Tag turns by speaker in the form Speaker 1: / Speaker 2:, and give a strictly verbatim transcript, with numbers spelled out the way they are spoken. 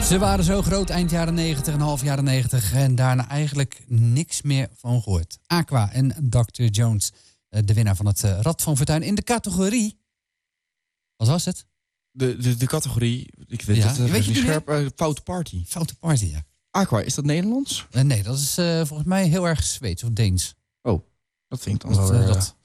Speaker 1: Ze waren zo groot eind jaren negentig en half jaren negentig en daarna eigenlijk niks meer van gehoord. Aqua en dokter Jones, de winnaar van het Rad van Fortuin in de categorie. Wat was het?
Speaker 2: De, de, de categorie, ik weet
Speaker 1: Ja,
Speaker 2: het
Speaker 1: weet
Speaker 2: weet
Speaker 1: je
Speaker 2: niet
Speaker 1: die
Speaker 2: scherp, uh, Foute Party.
Speaker 1: Foute Party, ja.
Speaker 2: Aqua, is dat Nederlands?
Speaker 1: Uh, nee, dat is uh, volgens mij heel erg Zweeds of Deens.
Speaker 2: Oh, dat vind ik dan
Speaker 1: Dat,
Speaker 2: wel
Speaker 1: uh,
Speaker 2: uh,
Speaker 1: dat